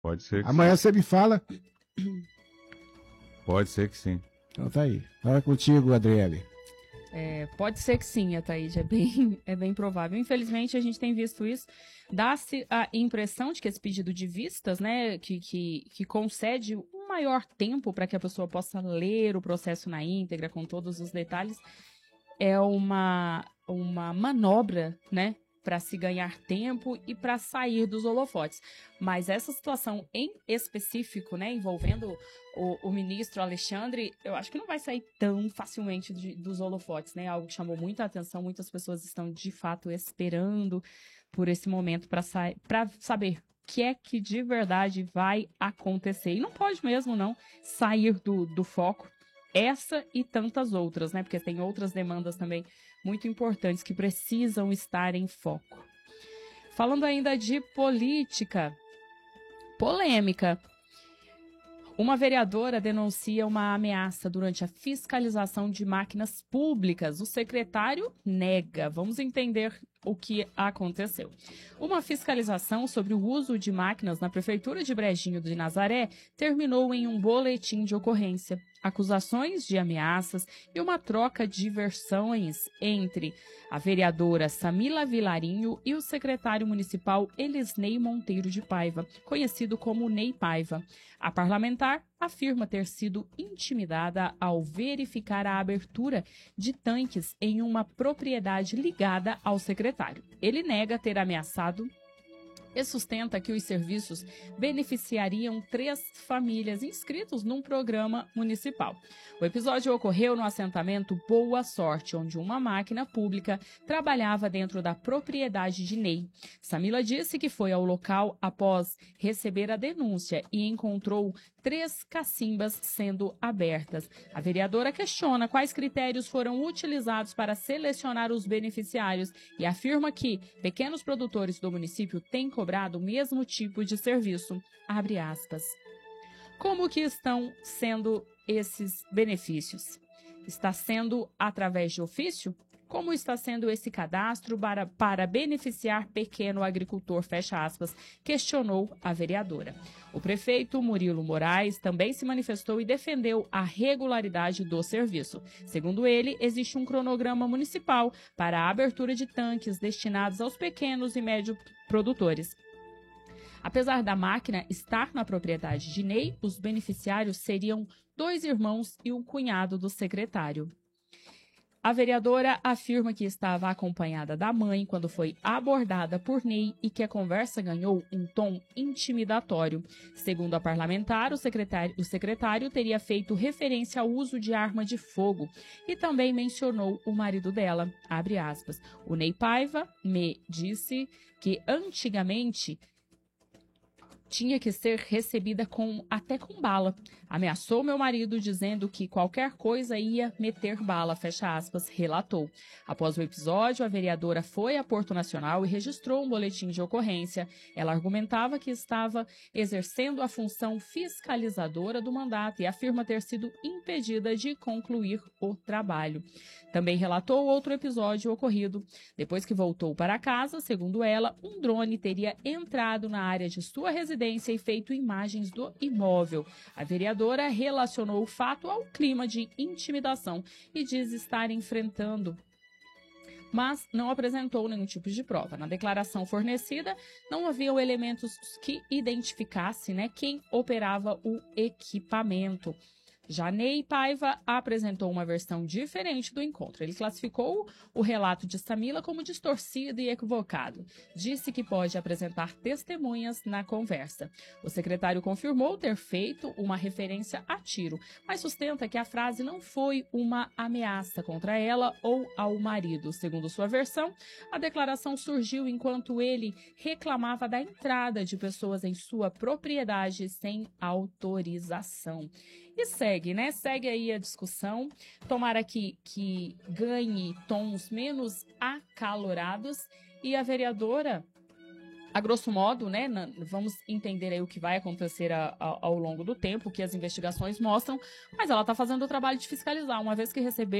Pode ser que Amanhã você me fala. Pode ser que sim. Então tá aí. Fala contigo, Adriele. Pode ser que sim, Ataíde, é bem provável. Infelizmente, a gente tem visto isso. Dá-se a impressão de que esse pedido de vistas, né, que concede um maior tempo para que a pessoa possa ler o processo na íntegra, com todos os detalhes, é uma manobra, né, para se ganhar tempo e para sair dos holofotes. Mas essa situação em específico, né, envolvendo o ministro Alexandre, eu acho que não vai sair tão facilmente dos holofotes, né? Algo que chamou muita atenção, muitas pessoas estão de fato esperando por esse momento para saber o que é que de verdade vai acontecer. E não pode mesmo não sair do foco. Essa e tantas outras, né? Porque tem outras demandas também muito importantes que precisam estar em foco. Falando ainda de política, polêmica. Uma vereadora denuncia uma ameaça durante a fiscalização de máquinas públicas. O secretário nega. Vamos entender o que aconteceu. Uma fiscalização sobre o uso de máquinas na Prefeitura de Brejinho de Nazaré terminou em um boletim de ocorrência. Acusações de ameaças e uma troca de versões entre a vereadora Samila Vilarinho e o secretário municipal Elisnei Monteiro de Paiva, conhecido como Ney Paiva. A parlamentar afirma ter sido intimidada ao verificar a abertura de tanques em uma propriedade ligada ao secretário. Ele nega ter ameaçado e sustenta que os serviços beneficiariam 3 famílias inscritas num programa municipal. O episódio ocorreu no assentamento Boa Sorte, onde uma máquina pública trabalhava dentro da propriedade de Ney. Samila disse que foi ao local após receber a denúncia e encontrou 3 cacimbas sendo abertas. A vereadora questiona quais critérios foram utilizados para selecionar os beneficiários e afirma que pequenos produtores do município têm cobrado o mesmo tipo de serviço. Abre aspas. Como que estão sendo esses benefícios? Está sendo através de ofício? Como está sendo esse cadastro para beneficiar pequeno agricultor, fecha aspas, questionou a vereadora. O prefeito Murilo Moraes também se manifestou e defendeu a regularidade do serviço. Segundo ele, existe um cronograma municipal para a abertura de tanques destinados aos pequenos e médios produtores. Apesar da máquina estar na propriedade de Ney, os beneficiários seriam 2 irmãos e um cunhado do secretário. A vereadora afirma que estava acompanhada da mãe quando foi abordada por Ney e que a conversa ganhou um tom intimidatório. Segundo a parlamentar, o secretário teria feito referência ao uso de arma de fogo e também mencionou o marido dela, abre aspas. O Ney Paiva me disse que antigamente tinha que ser recebida até com bala. Ameaçou meu marido dizendo que qualquer coisa ia meter bala, fecha aspas, relatou. Após o episódio, a vereadora foi a Porto Nacional e registrou um boletim de ocorrência. Ela argumentava que estava exercendo a função fiscalizadora do mandato e afirma ter sido impedida de concluir o trabalho. Também relatou outro episódio ocorrido. Depois que voltou para casa, segundo ela, um drone teria entrado na área de sua residência e feito imagens do imóvel. A vereadora relacionou o fato ao clima de intimidação e diz estar enfrentando, mas não apresentou nenhum tipo de prova. Na declaração fornecida, não haviam elementos que identificassem, quem operava o equipamento. Já Ney Paiva apresentou uma versão diferente do encontro. Ele classificou o relato de Samila como distorcido e equivocado. Disse que pode apresentar testemunhas na conversa. O secretário confirmou ter feito uma referência a tiro, mas sustenta que a frase não foi uma ameaça contra ela ou ao marido. Segundo sua versão, a declaração surgiu enquanto ele reclamava da entrada de pessoas em sua propriedade sem autorização. E segue aí a discussão. Tomara que ganhe tons menos acalorados. E a vereadora, a grosso modo, vamos entender aí o que vai acontecer ao longo do tempo, o que as investigações mostram, mas ela está fazendo o trabalho de fiscalizar. Uma vez que recebeu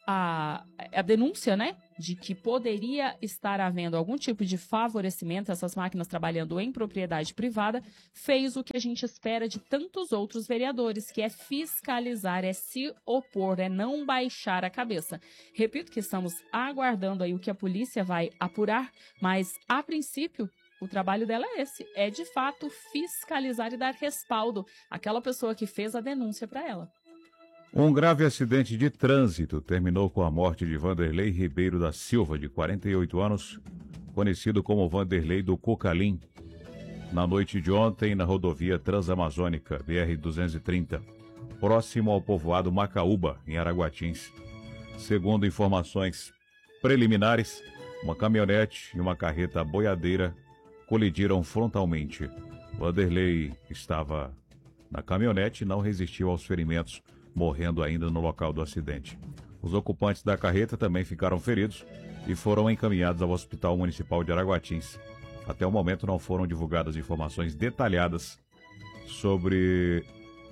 a denúncia, né, de que poderia estar havendo algum tipo de favorecimento, essas máquinas trabalhando em propriedade privada, fez o que a gente espera de tantos outros vereadores, que é fiscalizar, é se opor, é não baixar a cabeça. Repito que estamos aguardando aí o que a polícia vai apurar, mas, a princípio, o trabalho dela é esse, é de fato fiscalizar e dar respaldo àquela pessoa que fez a denúncia para ela. Um grave acidente de trânsito terminou com a morte de Vanderlei Ribeiro da Silva, de 48 anos, conhecido como Vanderlei do Cocalim, na noite de ontem na rodovia Transamazônica, BR-230, próximo ao povoado Macaúba, em Araguatins. Segundo informações preliminares, uma caminhonete e uma carreta boiadeira colidiram frontalmente. Vanderlei estava na caminhonete e não resistiu aos ferimentos, morrendo ainda no local do acidente. Os ocupantes da carreta também ficaram feridos e foram encaminhados ao Hospital Municipal de Araguatins. Até o momento não foram divulgadas informações detalhadas sobre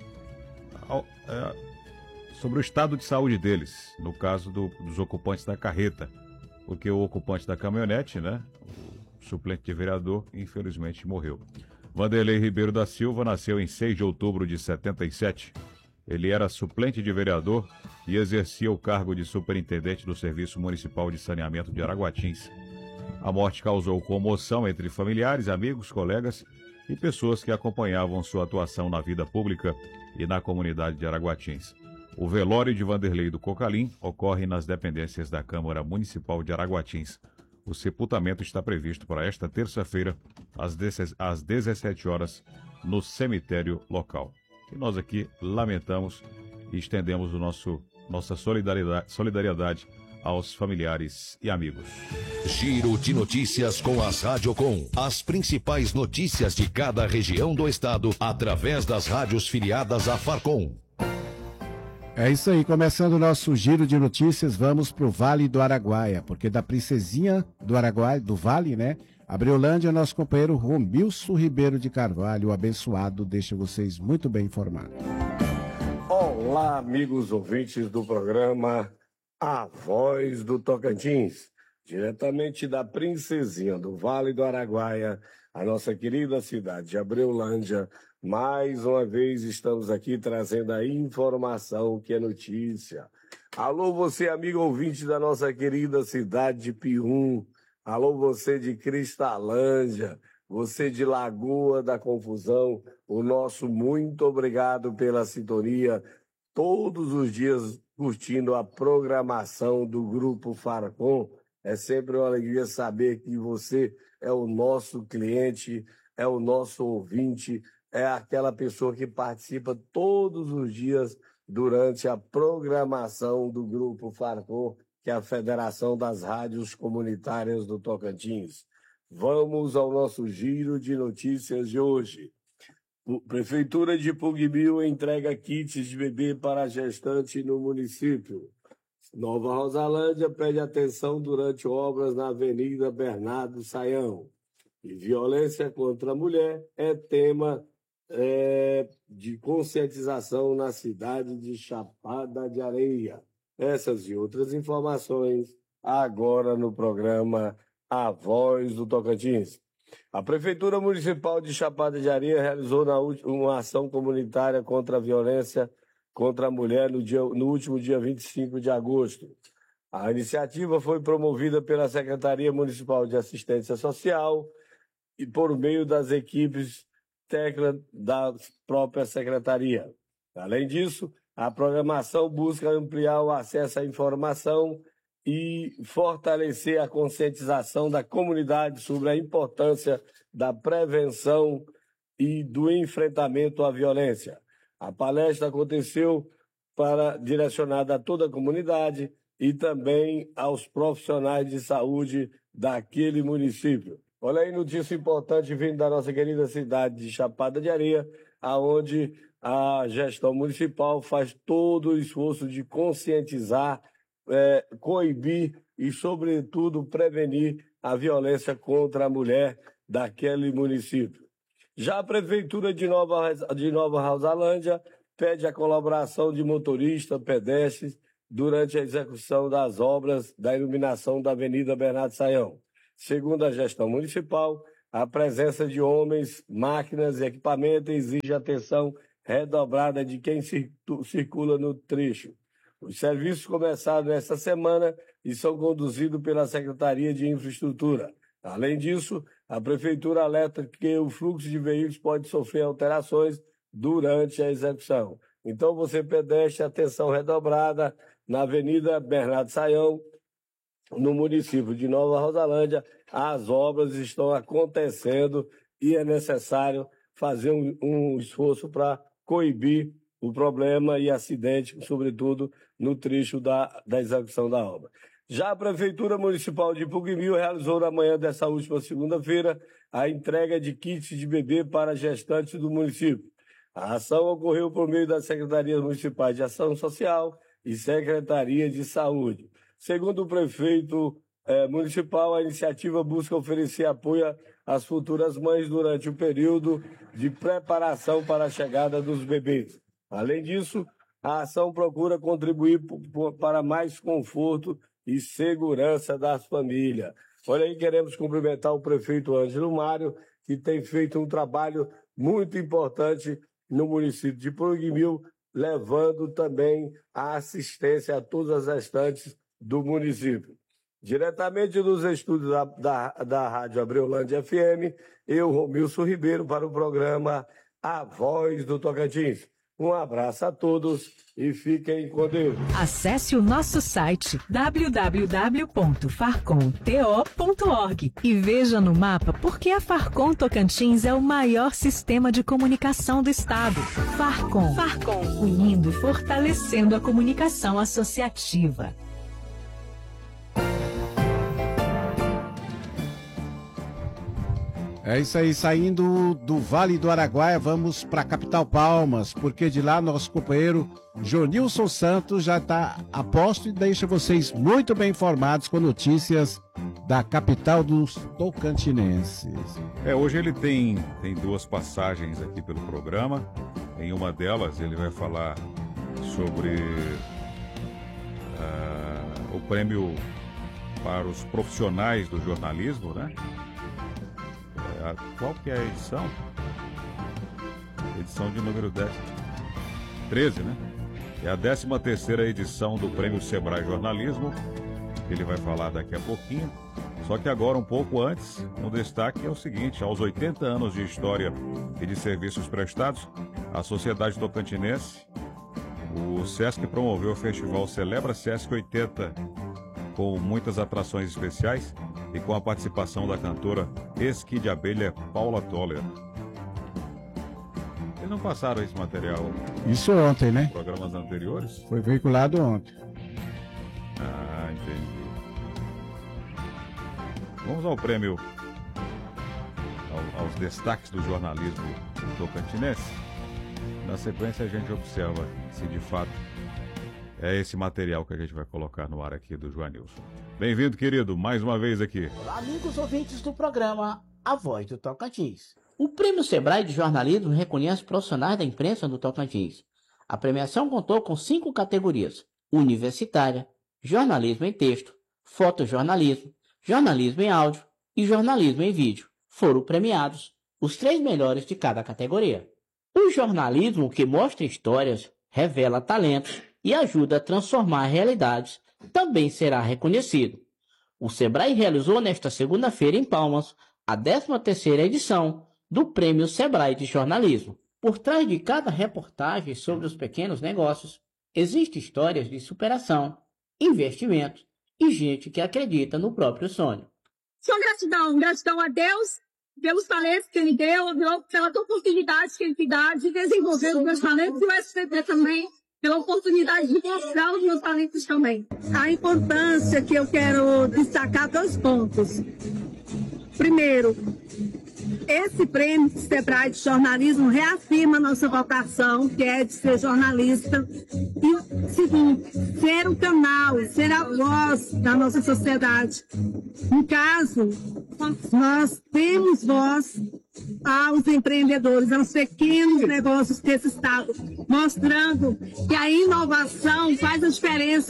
o estado de saúde deles, no caso dos ocupantes da carreta, porque o ocupante da caminhonete, né, o suplente de vereador, infelizmente morreu. Vanderlei Ribeiro da Silva nasceu em 6 de outubro de 77. Ele era suplente de vereador e exercia o cargo de superintendente do Serviço Municipal de Saneamento de Araguatins. A morte causou comoção entre familiares, amigos, colegas e pessoas que acompanhavam sua atuação na vida pública e na comunidade de Araguatins. O velório de Vanderlei do Cocalim ocorre nas dependências da Câmara Municipal de Araguatins. O sepultamento está previsto para esta terça-feira, às 17 horas, no cemitério local. E nós aqui lamentamos e estendemos nossa solidariedade aos familiares e amigos. Giro de notícias com as Radiocom. As principais notícias de cada região do estado através das rádios filiadas à Farcom. É isso aí, começando o nosso giro de notícias, vamos para o Vale do Araguaia, porque da princesinha do Araguaia, do Vale, né? Abreulândia, nosso companheiro Romilson Ribeiro de Carvalho, o abençoado, deixa vocês muito bem informados. Olá, amigos ouvintes do programa A Voz do Tocantins, diretamente da princesinha do Vale do Araguaia, a nossa querida cidade de Abreulândia. Mais uma vez estamos aqui trazendo a informação que é notícia. Alô, você, amigo ouvinte da nossa querida cidade de Pium. Alô, você de Cristalândia, você de Lagoa da Confusão, o nosso muito obrigado pela sintonia, todos os dias curtindo a programação do Grupo Farcom. É sempre uma alegria saber que você é o nosso cliente, é o nosso ouvinte, é aquela pessoa que participa todos os dias durante a programação do Grupo Farcom, que é a Federação das Rádios Comunitárias do Tocantins. Vamos ao nosso giro de notícias de hoje. Prefeitura de Pugmil entrega kits de bebê para gestante no município. Nova Rosalândia pede atenção durante obras na Avenida Bernardo Saião. E violência contra a mulher é tema de conscientização na cidade de Chapada de Areia. Essas e outras informações agora no programa A Voz do Tocantins. A Prefeitura Municipal de Chapada de Areia realizou uma ação comunitária contra a violência contra a mulher no último dia 25 de agosto. A iniciativa foi promovida pela Secretaria Municipal de Assistência Social e por meio das equipes técnicas da própria Secretaria. Além disso, a programação busca ampliar o acesso à informação e fortalecer a conscientização da comunidade sobre a importância da prevenção e do enfrentamento à violência. A palestra aconteceu direcionada a toda a comunidade e também aos profissionais de saúde daquele município. Olha aí, notícia importante vindo da nossa querida cidade de Chapada de Areia, aonde a gestão municipal faz todo o esforço de conscientizar, coibir e, sobretudo, prevenir a violência contra a mulher daquele município. Já a Prefeitura de Nova Rosalândia pede a colaboração de motoristas, pedestres durante a execução das obras da iluminação da Avenida Bernardo Sayão. Segundo a gestão municipal, a presença de homens, máquinas e equipamentos exige atenção redobrada de quem circula no trecho. Os serviços começaram esta semana e são conduzidos pela Secretaria de Infraestrutura. Além disso, a Prefeitura alerta que o fluxo de veículos pode sofrer alterações durante a execução. Então, você pedestre, atenção redobrada na Avenida Bernardo Sayão, no município de Nova Rosalândia. As obras estão acontecendo e é necessário fazer um esforço para coibir o problema e acidente, sobretudo no trecho da execução da obra. Já a Prefeitura Municipal de Puquimil realizou na manhã dessa última segunda-feira a entrega de kits de bebê para gestantes do município. A ação ocorreu por meio das Secretarias Municipais de Ação Social e Secretaria de Saúde. Segundo o prefeito municipal, a iniciativa busca oferecer apoio às futuras mães durante o período de preparação para a chegada dos bebês. Além disso, a ação procura contribuir para mais conforto e segurança das famílias. Olha aí, queremos cumprimentar o prefeito Ângelo Mário, que tem feito um trabalho muito importante no município de Puquimil, levando também a assistência a todas as gestantes do município. Diretamente dos estúdios da Rádio Abreolândia FM, eu, Romilson Ribeiro, para o programa A Voz do Tocantins. Um abraço a todos e fiquem com Deus. Acesse o nosso site www.farcomto.org e veja no mapa por que a Farcom Tocantins é o maior sistema de comunicação do estado. Farcom, unindo e fortalecendo a comunicação associativa. É isso aí, saindo do Vale do Araguaia, vamos para a capital Palmas, porque de lá nosso companheiro Jonilson Santos já está a posto e deixa vocês muito bem informados com notícias da capital dos tocantinenses. Hoje ele tem duas passagens aqui pelo programa. Em uma delas ele vai falar sobre o prêmio para os profissionais do jornalismo, né? Qual que é a edição? Edição de número 13, né? É a 13ª edição do Prêmio Sebrae Jornalismo, que ele vai falar daqui a pouquinho. Só que agora, um pouco antes, um destaque é o seguinte: aos 80 anos de história e de serviços prestados, a Sociedade Tocantinense, o Sesc promoveu o festival Celebra Sesc 80, com muitas atrações especiais e com a participação da cantora Esqui de Abelha Paula Toller. Eles não passaram esse material? Isso ontem, né? Programas anteriores? Foi veiculado ontem. Ah, entendi. Vamos ao prêmio, aos destaques do jornalismo tocantinense. Na sequência a gente observa se de fato é esse material que a gente vai colocar no ar aqui do Joanilson. Bem-vindo, querido, mais uma vez aqui. Olá, amigos ouvintes do programa A Voz do Tocantins. O Prêmio Sebrae de Jornalismo reconhece profissionais da imprensa do Tocantins. A premiação contou com 5 categorias: universitária, jornalismo em texto, fotojornalismo, jornalismo em áudio e jornalismo em vídeo. Foram premiados os 3 melhores de cada categoria. O jornalismo que mostra histórias, revela talentos e ajuda a transformar realidades também será reconhecido. O Sebrae realizou nesta segunda-feira em Palmas a 13ª edição do Prêmio Sebrae de Jornalismo. Por trás de cada reportagem sobre os pequenos negócios, existem histórias de superação, investimento e gente que acredita no próprio sonho. Só gratidão a Deus pelos talentos que Ele deu, pela oportunidade que Ele me dá de desenvolver os meus talentos e o SBT também, pela oportunidade de mostrar os meus talentos também. A importância que eu quero destacar 2 pontos. Primeiro, esse prêmio Sebrae de Jornalismo reafirma nossa vocação, que é de ser jornalista. E segundo, ser o canal, ser a voz da nossa sociedade. No caso, nós temos voz aos empreendedores, aos pequenos negócios desse estado, mostrando que a inovação faz a diferença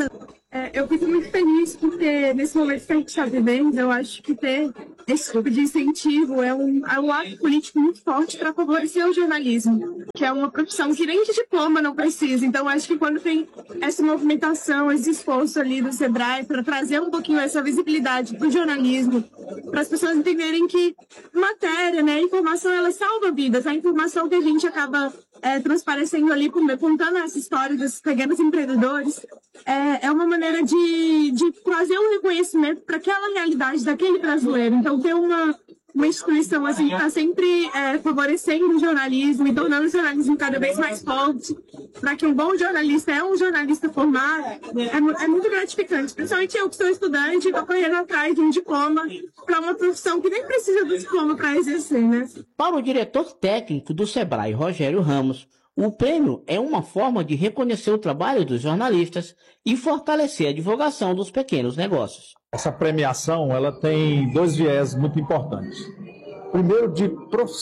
Eu fico muito feliz porque nesse momento que a gente está vivendo, eu acho que ter esse tipo de incentivo é um ato político muito forte para favorecer o jornalismo, que é uma profissão que nem de diploma não precisa. Então, acho que quando tem essa movimentação, esse esforço ali do Sebrae para trazer um pouquinho essa visibilidade para o jornalismo, para as pessoas entenderem que matéria, né, informação, ela salva vidas. A informação que a gente acaba transparecendo ali, contando essa história desses pequenos empreendedores, é uma maneira de trazer um reconhecimento para aquela realidade daquele brasileiro. Então, ter uma instituição assim, que está sempre favorecendo o jornalismo e tornando o jornalismo cada vez mais forte, para que um bom jornalista é um jornalista formado, é muito gratificante. Principalmente eu que sou estudante, estou correndo atrás de um diploma para uma profissão que nem precisa do diploma para exercer, né? Para o diretor técnico do Sebrae, Rogério Ramos, o prêmio é uma forma de reconhecer o trabalho dos jornalistas e fortalecer a divulgação dos pequenos negócios. Essa premiação ela tem dois viés muito importantes. Primeiro, de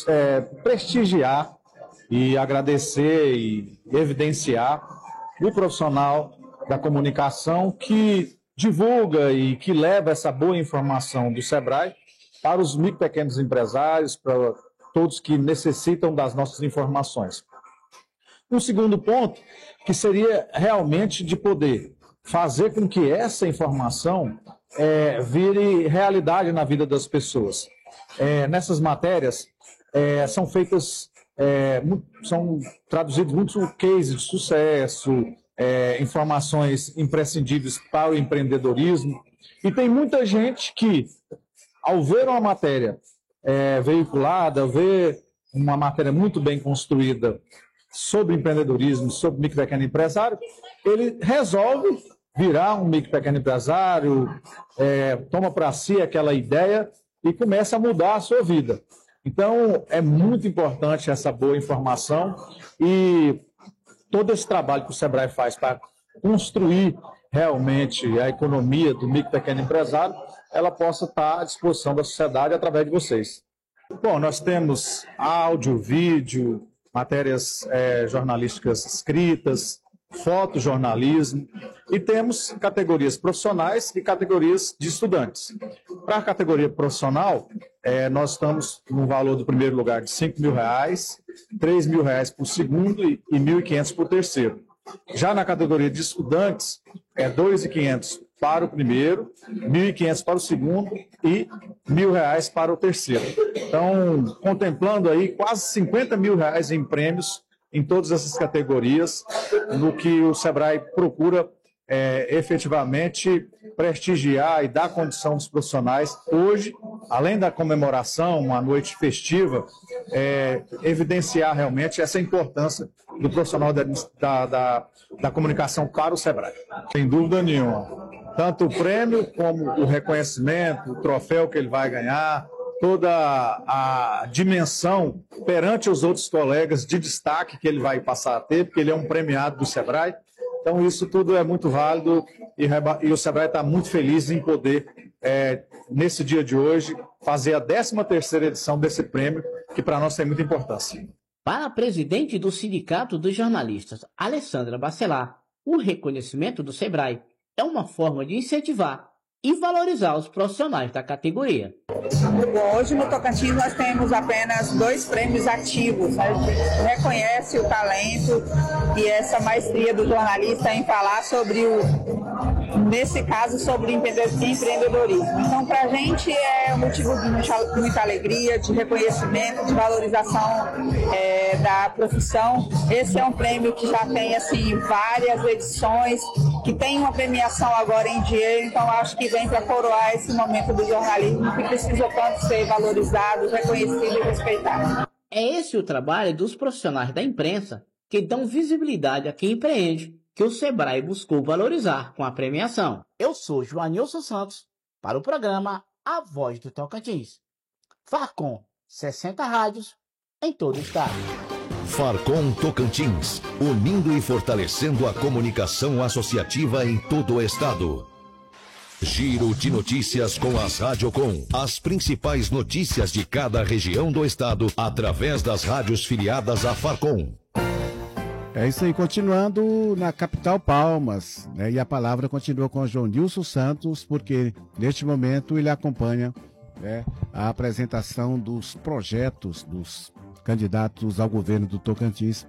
prestigiar e agradecer e evidenciar o profissional da comunicação que divulga e que leva essa boa informação do Sebrae para os micro e pequenos empresários, para todos que necessitam das nossas informações. Um segundo ponto, que seria realmente de poder fazer com que essa informação vire realidade na vida das pessoas. Nessas matérias são feitas, são traduzidos muitos cases de sucesso, informações imprescindíveis para o empreendedorismo, e tem muita gente que, ao ver uma matéria veiculada, ver uma matéria muito bem construída sobre empreendedorismo, sobre micro e pequeno empresário, ele resolve virar um micro e pequeno empresário, toma para si aquela ideia e começa a mudar a sua vida. Então, é muito importante essa boa informação e todo esse trabalho que o Sebrae faz para construir realmente a economia do micro e pequeno empresário, ela possa estar à disposição da sociedade através de vocês. Bom, nós temos áudio, vídeo, matérias jornalísticas escritas, fotojornalismo, e temos categorias profissionais e categorias de estudantes. Para a categoria profissional, nós estamos no valor do primeiro lugar de R$ 5.000, R$ 3.000 por segundo e R$ 1.500 por terceiro. Já na categoria de estudantes, R$ 2.500 para o primeiro, R$ 1.500 para o segundo e R$ 1.000 para o terceiro. Então, contemplando aí quase R$ 50.000 em prêmios em todas essas categorias, no que o Sebrae procura efetivamente prestigiar e dar condição dos profissionais. Hoje, além da comemoração, uma noite festiva, evidenciar realmente essa importância do profissional da comunicação para o Sebrae. Sem dúvida nenhuma. Tanto o prêmio como o reconhecimento, o troféu que ele vai ganhar, toda a dimensão perante os outros colegas de destaque que ele vai passar a ter, porque ele é um premiado do Sebrae. Então, isso tudo é muito válido e o Sebrae está muito feliz em poder, nesse dia de hoje, fazer a 13ª edição desse prêmio, que para nós tem muita importância. Para a presidente do Sindicato dos Jornalistas, Alessandra Bacelar, o reconhecimento do Sebrae é uma forma de incentivar e valorizar os profissionais da categoria. Hoje no Tocantins nós temos apenas 2 prêmios ativos. A gente reconhece o talento e essa maestria do jornalista em falar sobre nesse caso, sobre empreendedorismo. Então, para a gente é um motivo de muita alegria, de reconhecimento, de valorização da profissão. Esse é um prêmio que já tem assim várias edições, que tem uma premiação agora em dinheiro, então acho que vem para coroar esse momento do jornalismo que precisa tanto ser valorizado, reconhecido e respeitado. É esse o trabalho dos profissionais da imprensa que dão visibilidade a quem empreende, que o Sebrae buscou valorizar com a premiação. Eu sou Joanilson Santos, para o programa A Voz do Tocantins. Farcom, 60 rádios em todo o estado. Farcom Tocantins, unindo e fortalecendo a comunicação associativa em todo o estado. Giro de notícias com as Radiocom. As principais notícias de cada região do estado através das rádios filiadas à Farcom. É isso aí, continuando na capital Palmas, né? E a palavra continua com o João Nilson Santos, porque neste momento ele acompanha, né, a apresentação dos projetos dos candidatos ao governo do Tocantins